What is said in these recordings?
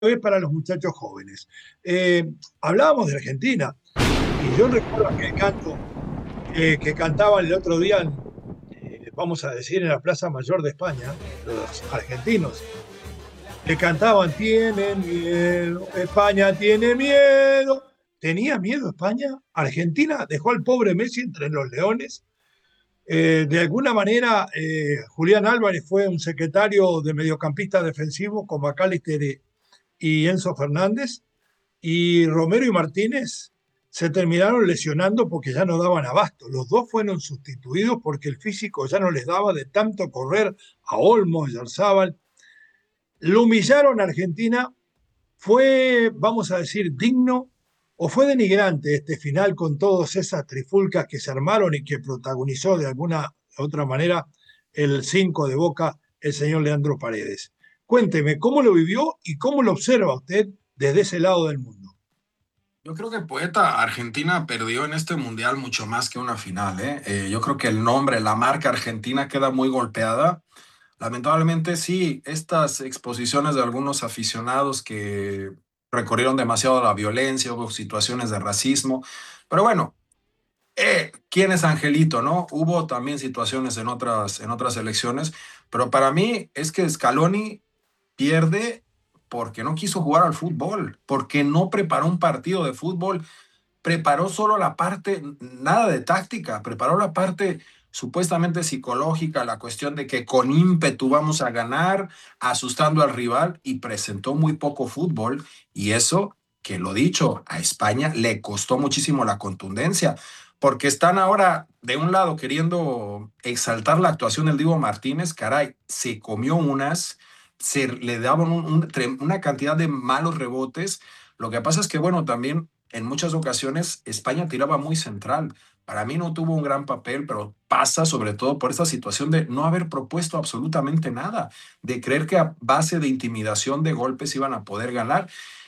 es para los muchachos jóvenes. Hablábamos de Argentina y yo recuerdo aquel canto que cantaban el otro día, vamos a decir, en la Plaza Mayor de España, los argentinos, que cantaban, tienen miedo, España tiene miedo. ¿Tenía miedo España? Argentina dejó al pobre Messi entre los leones. De alguna manera, Julián Álvarez fue un secretario de mediocampista defensivo con McAllister y Enzo Fernández, y Romero y Martínez se terminaron lesionando porque ya no daban abasto. Los dos fueron sustituidos porque el físico ya no les daba de tanto correr a Olmos, a Yarzábal. Lo humillaron a Argentina. ¿Fue, vamos a decir, digno o fue denigrante este final con todas esas trifulcas que se armaron y que protagonizó de alguna otra manera el 5 de Boca, el señor Leandro Paredes? Cuénteme, ¿cómo lo vivió y cómo lo observa usted desde ese lado del mundo? Yo creo que Poeta, Argentina perdió en este mundial mucho más que una final, ¿eh? Yo creo que el nombre, la marca Argentina queda muy golpeada. Lamentablemente sí, estas exposiciones de algunos aficionados que recorrieron demasiado la violencia, hubo situaciones de racismo, pero bueno, ¿quién es Angelito, no? Hubo también situaciones en otras elecciones, pero para mí es que Scaloni pierde porque no quiso jugar al fútbol, porque no preparó un partido de fútbol, preparó solo la parte, nada de táctica, preparó la parte supuestamente psicológica, la cuestión de que con ímpetu vamos a ganar, asustando al rival, y presentó muy poco fútbol, y eso, que lo dicho, a España le costó muchísimo la contundencia, porque están ahora de un lado queriendo exaltar la actuación del Diego Martínez. Caray, se comió unas, se le daban una cantidad de malos rebotes. Lo que pasa es que, bueno, también en muchas ocasiones España tiraba muy central. Para mí no tuvo un gran papel, pero pasa sobre todo por esta situación de no haber propuesto absolutamente nada, de creer que a base de intimidación, de golpes, iban a poder ganar.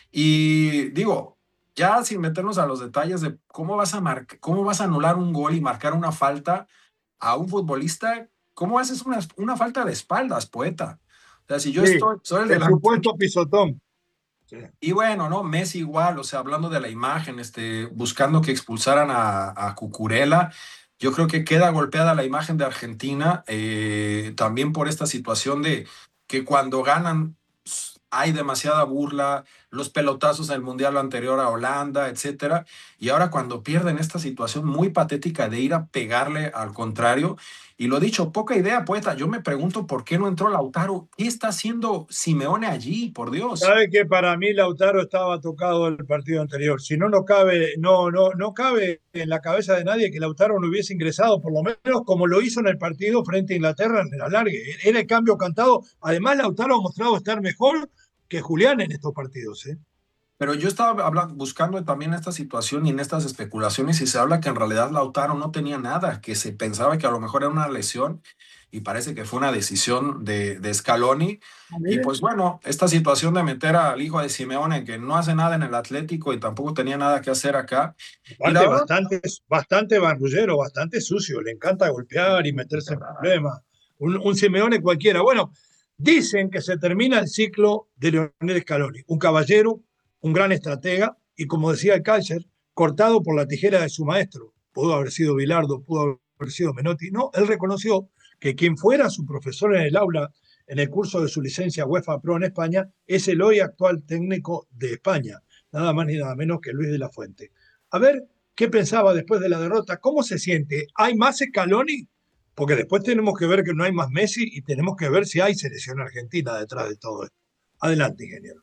Y digo, ya sin meternos a los detalles de cómo vas a anular un gol y marcar una falta a un futbolista, ¿cómo haces una falta de espaldas, Poeta? O sea, si yo Sí, soy el el delantero. supuesto pisotón. Sí. Y bueno, ¿no? Messi igual, o sea, hablando de la imagen, buscando que expulsaran a Cucurella, yo creo que queda golpeada la imagen de Argentina, también por esta situación de que cuando ganan hay demasiada burla, los pelotazos en el Mundial anterior a Holanda, etcétera, y ahora cuando pierden esta situación muy patética de ir a pegarle al contrario, y lo dicho, poca idea, Poeta, yo me pregunto por qué no entró Lautaro. ¿Qué está haciendo Simeone allí, por Dios? Sabe que para mí Lautaro estaba tocado el partido anterior. Si no, no cabe, no cabe en la cabeza de nadie que Lautaro no hubiese ingresado, por lo menos como lo hizo en el partido frente a Inglaterra en el alargue. Era el cambio cantado. Además, Lautaro ha mostrado estar mejor que Julián en estos partidos, ¿eh? Pero yo estaba buscando también esta situación y en estas especulaciones, y se habla que en realidad Lautaro no tenía nada, que se pensaba que a lo mejor era una lesión, y parece que fue una decisión de Scaloni. Ah, Y mire. pues bueno, esta situación de meter al hijo de Simeone, que no hace nada en el Atlético y tampoco tenía nada que hacer acá. Y la Aparte, verdad, bastante barrullero, bastante sucio. Le encanta golpear y meterse en problemas. Un Simeone cualquiera. Bueno, dicen que se termina el ciclo de Leonel Scaloni. Un caballero, un gran estratega y, como decía el Kaiser, cortado por la tijera de su maestro. Pudo haber sido Bilardo, pudo haber sido Menotti. No, él reconoció que quien fuera su profesor en el aula en el curso de su licencia UEFA Pro en España es el hoy actual técnico de España, nada más ni nada menos que Luis de la Fuente. A ver qué pensaba después de la derrota, cómo se siente. ¿Hay más Scaloni? Porque después tenemos que ver que no hay más Messi y tenemos que ver si hay selección argentina detrás de todo esto. Adelante, ingeniero.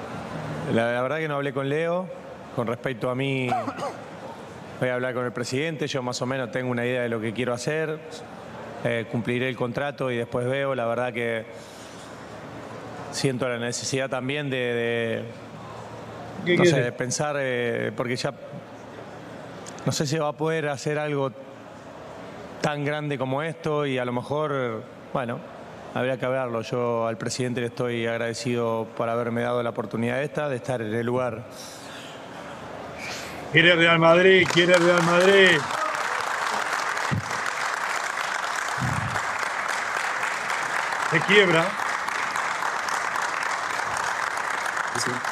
La verdad que no hablé con Leo. Con respecto a mí, voy a hablar con el presidente. Yo más o menos tengo una idea de lo que quiero hacer. Cumpliré el contrato y después veo. La verdad que siento la necesidad también ¿Qué no sé, quiere? de pensar, porque ya no sé si va a poder hacer algo tan grande como esto y a lo mejor, bueno, habría que hablarlo. Yo al presidente le estoy agradecido por haberme dado la oportunidad esta de estar en el lugar. Quiere Real Madrid, quiere Real Madrid. Se quiebra. Sí, sí.